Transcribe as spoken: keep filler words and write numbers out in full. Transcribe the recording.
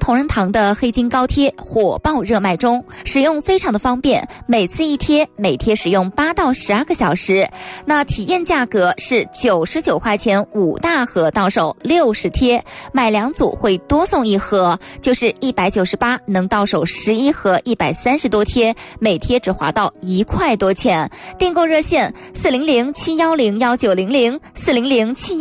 同仁堂的黑金高贴火爆热卖中，使用非常的方便，每次一贴，每贴使用八到十二个小时。那体验价格是九十九块钱五大盒到手六十贴，买两组会多送一盒，就是一百九十八能到手十一盒，一百三十多贴，每贴只划到一块多钱。订购热线四零零七幺零幺九零零四零零七。